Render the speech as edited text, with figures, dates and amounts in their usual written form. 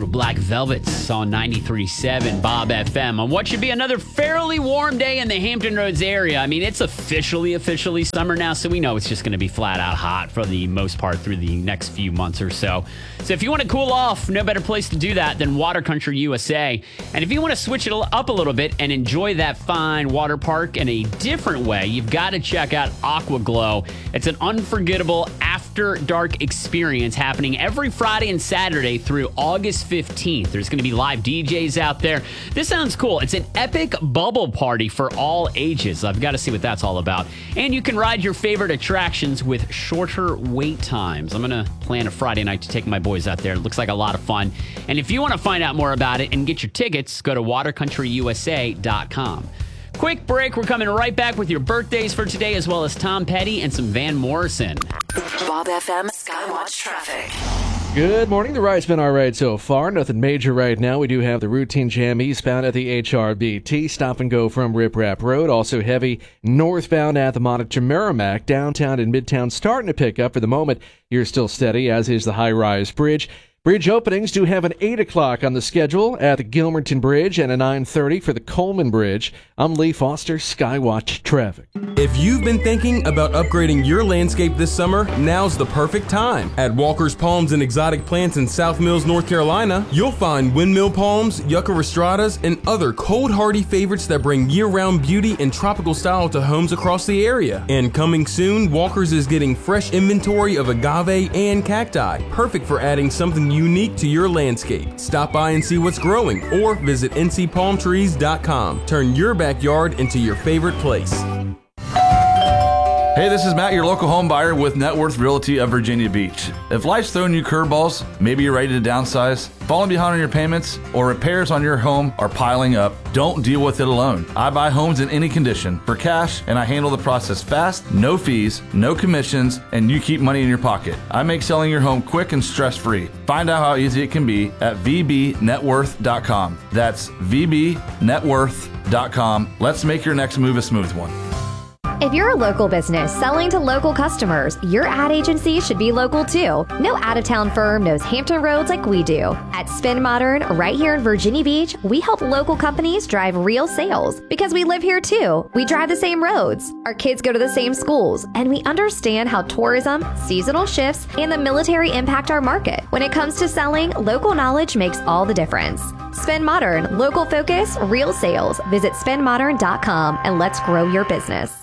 Black Velvets on 93.7 Bob FM on what should be another fairly warm day in the Hampton Roads area. I mean, it's officially summer now, so we know it's just going to be flat out hot for the most part through the next few months or so. So if you want to cool off, no better place to do that than Water Country USA. And if you want to switch it up a little bit and enjoy that fine water park in a different way, you've got to check out Aqua Glow. It's an unforgettable after dark experience happening every Friday and Saturday through August 15th. There's going to be live DJs out there. This sounds cool. It's an epic bubble party for all ages. I've got to see what that's all about. And you can ride your favorite attractions with shorter wait times. I'm going to plan a Friday night to take my boys out there. It looks like a lot of fun. And if you want to find out more about it and get your tickets, go to watercountryusa.com. Quick break. We're coming right back with your birthdays for today, as well as Tom Petty and some Van Morrison. Bob FM Skywatch Traffic. Good morning. The ride's been all right so far. Nothing major right now. We do have the routine jam eastbound at the HRBT. Stop and go from Rip Rap Road. Also heavy northbound at the Monitor Merrimack. Downtown and Midtown starting to pick up. For the moment, you're still steady, as is the high-rise bridge. Bridge openings do have an 8 o'clock on the schedule at the Gilmerton Bridge and a 9:30 for the Coleman Bridge. I'm Lee Foster, Skywatch Traffic. If you've been thinking about upgrading your landscape this summer, now's the perfect time. At Walker's Palms and Exotic Plants in South Mills, North Carolina, you'll find windmill palms, yucca rostradas, and other cold-hardy favorites that bring year-round beauty and tropical style to homes across the area. And coming soon, Walker's is getting fresh inventory of agave and cacti, perfect for adding something unique to your landscape. Stop by and see what's growing, or visit ncpalmtrees.com. Turn your backyard into your favorite place. Hey, this is Matt, your local home buyer with Net Worth Realty of Virginia Beach. If life's throwing you curveballs, maybe you're ready to downsize, falling behind on your payments, or repairs on your home are piling up, don't deal with it alone. I buy homes in any condition for cash, and I handle the process fast, no fees, no commissions, and you keep money in your pocket. I make selling your home quick and stress-free. Find out how easy it can be at vbnetworth.com. That's vbnetworth.com. Let's make your next move a smooth one. If you're a local business selling to local customers, your ad agency should be local too. No out-of-town firm knows Hampton Roads like we do. At Spin Modern, right here in Virginia Beach, we help local companies drive real sales because we live here too. We drive the same roads, our kids go to the same schools, and we understand how tourism, seasonal shifts, and the military impact our market. When it comes to selling, local knowledge makes all the difference. Spin Modern, local focus, real sales. Visit spinmodern.com and let's grow your business.